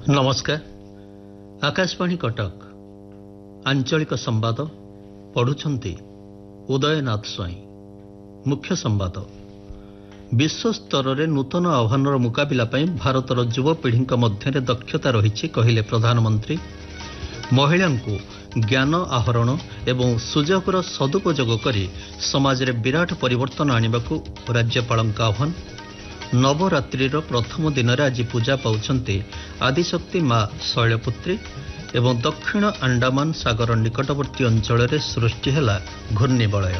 नमस्कार। आकाशवाणी कटक आंचलिक संवाद पढ़ुछंती उदयनाथ स्वाई। मुख्य संवाद। विश्व स्तर में नूतन आह्वानर मुकाबिला भारतर युवपीढ़ी मध्य दक्षता रही कहले प्रधानमंत्री। महिला को ज्ञान आहरण एवं सुजोगर सदुपयोग कर समाज में विराट परिवर्तन आने को राज्यपाल आह्वान। नवरात्रिर प्रथम दिन में आज पूजा पाउछंती आदिशक्ति माँ शैलपुत्री एवं दक्षिण अंडमान सागर निकटवर्ती अंचल में सृष्टि है घूर्णिबलय।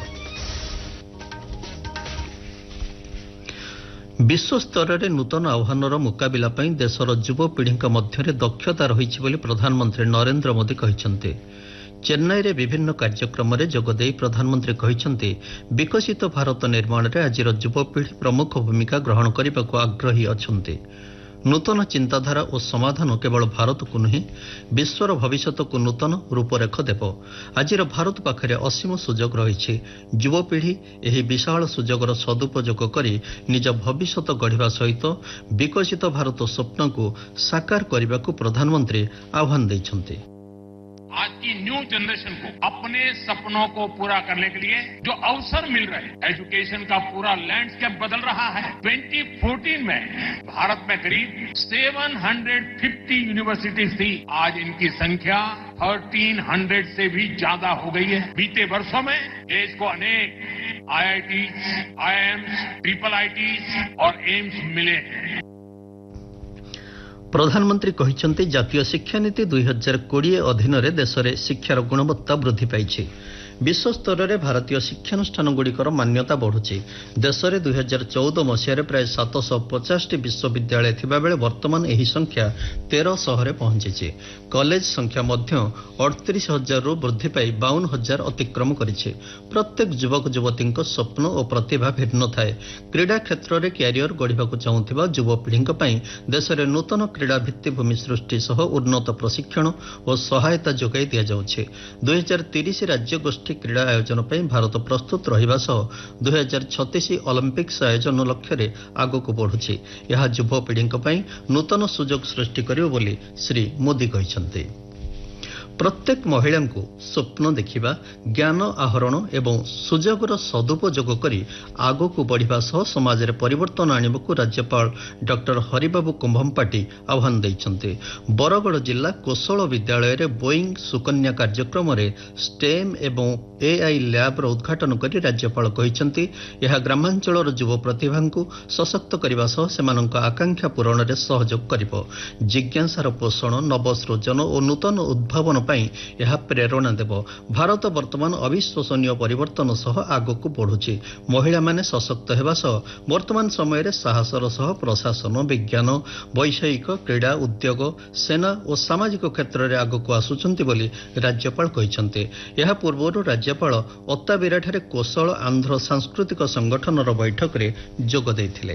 विश्व स्तर में नूतन आह्वानर मुकाबिला देशर युवपीढ़ी मध्य दक्षता रही प्रधानमंत्री नरेंद्र मोदी कहते। चेन्नई रे विभिन्न कार्यक्रम में जोगदे प्रधानमंत्री कहते विकसित भारत निर्माण में आज युवपीढ़ी प्रमुख भूमिका ग्रहण करने को आग्रही अच्छा। नूतन चिंताधारा और समाधान केवल भारत को नुहे विश्वर भविष्य को नूतन रूपरेख देव। आज भारत पाखे असीम सुजोग रही। युवपीढ़ी यह विशाल सुजोगर सदुपयोग कर निज भविष्य गढ़ा सहित विकसित भारत स्वप्न को साकार करने को प्रधानमंत्री आह्वान देते। आज की न्यू जनरेशन को अपने सपनों को पूरा करने के लिए जो अवसर मिल रहे हैं, एजुकेशन का पूरा लैंडस्केप बदल रहा है। 2014 में भारत में करीब 750 यूनिवर्सिटीज थी, आज इनकी संख्या 1300 से भी ज्यादा हो गई है। बीते वर्षों में देश को अनेक IIT, IIMs, IIITs और एम्स मिले हैं। प्रधानमंत्री कहते जातीय शिक्षा नीति 2020 अधीन देश में शिक्षार गुणवत्ता वृद्धि पाई। विश्व स्तर में भारतीय शिक्षानुष्ठान गुड़िकर मान्यता बढ़ुची। देश में 2014 मसीह प्राय 750 विश्वविद्यालय थिबा बेले वर्तमान यही संख्या 1300 पहुंची। कॉलेज संख्या मध्य 38,000 रु वृद्धि पाई 52,000 अतिक्रम करिछि। प्रत्येक युवक युवती स्वप्न और प्रतिभा भिन्न थाए। क्रीड़ा क्षेत्र में क्यारियर गढ़ा चाहूथिबा युवपीढ़ी देश में नूतन क्रीड़ा भित्तिभूमि सृष्टि सह उन्नत प्रशिक्षण और सहायता जोगाई दि जाउछि। 2030 राज्य गोष्ठी क्रीड़ा आयोजन पर भारत प्रस्तुत रहिबा सह 2036 ओलंपिक्स आयोजन लक्ष्य आगक बढ़ुछि। यह युवपीढ़ी नूतन सुजोग सृष्टि करियो बोली श्री मोदी कहते। प्रत्येक महिला को स्वप्न देखिबा, ज्ञान आहरण एवं सुजोगर सदुपयोग कर आगक बढ़िबा सह समाज में परिवर्तन आने को राज्यपाल डॉक्टर हरिबाबू कुंभमपाटी आह्वान देइछन्ते। बरगढ़ जिला कौशल विद्यालय रे बोईंग सुकन्या कार्यक्रम रे स्टेम एवं AI लैब उद्घाटन कर राज्यपाल कहते यह ग्रामांचल युव प्रतिभा को सशक्त करने सह सेमानक आकांक्षा पूरण में सहयोग करिबो। जिज्ञासार पोषण, नवसृजन और नूतन उद्भावन यह प्रेरणा देव। भारत वर्तमान अविश्वसनीय परिवर्तन सह आगक बढ़ुछि। महिला माने सशक्त हेबा सह वर्तमान समय रे साहसर सह प्रशासन, विज्ञान, वैषयिक, क्रीड़ा, उद्योग, सेना और सामाजिक क्षेत्र में आगक आसुचंती बोली राज्यपाल कहते। यह पूर्व राज्यपाल अत्ताविराठारे कौशल आंध्र सांस्कृतिक संगठनर बैठक में जोग देथिले।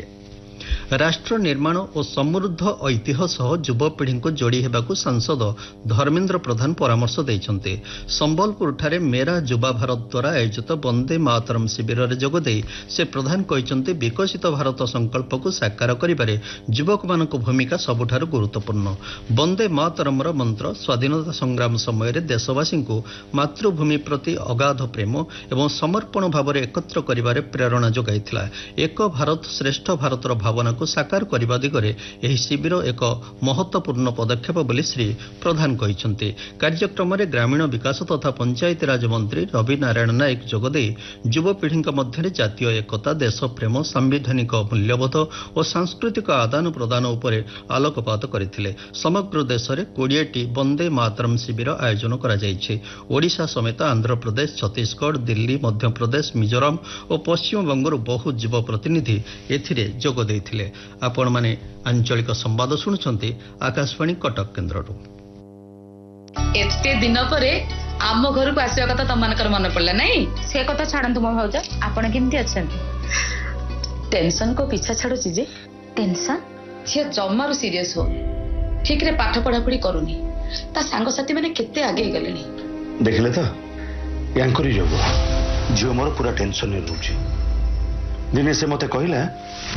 राष्ट्र निर्माण और समृद्ध ऐतिह्य सह युवपीढ़ी को जोड़ी हेबाकु सांसद धर्मेन्द्र प्रधान परामर्श देइछन्ते। संबलपुर ठारे मेरा युवा भारत द्वारा आयोजित वंदे मातरम शिविर में जोगदे से प्रधान कहते विकसित भारत संकल्प को साकार करिबारे युवक मानक भूमिका सबुठारु गुरुत्वपूर्ण। वंदे मातरम मंत्र स्वाधीनता संग्राम समय देशवासी को मातृभूमि प्रति अगाध प्रेम एवं समर्पण भाव में एकत्र करिबारे प्रेरणा जोगाइथिला। एक भारत श्रेष्ठ भारतर भावना को साकार करने दिगरे यह शिविर एक महत्वपूर्ण पदक्षेप बोली श्री प्रधान कहते। कार्यक्रम में ग्रामीण विकास तथा पंचायतीराज मंत्री रवि नारायण नायक जोगदे युवपीढ़ी मध्य जातीय एकता, देश प्रेम, संवैधानिक मूल्यबोध और सांस्कृतिक आदान प्रदान उपर आलोकपात करथिले। समग्र देश में 20टी वंदे मातरम शिविर आयोजन कराଯାଇଛି। ओडिशा समेत आंध्र प्रदेश, छत्तीसगढ़, दिल्ली, मध्य प्रदेश, मिजोराम और पश्चिम बंगर बहु युव प्रतिनिधि एथिरे जोग देथिले। आपण माने आंचलिक संवाद सुनुछन्ती आकाशवाणी कटक केन्द्र। एते दिन परे आम घर को आसिया कथा तमनकर मन पड़ला नहीं से कथा छाड़ंतु मो भाउजा। आपण केमती अछन? टेंशन को पीछा छाड़ो चीजे। टेंशन से जम्मारु सीरियस हो, ठीक रे पाठ पढ़ा पढ़ी करूनी, ता सांग साथी माने केते आगे गलेनी देखले त यांकरी जगो जो मोर पूरा टेंशन ने रहउची। दिने से मते कहला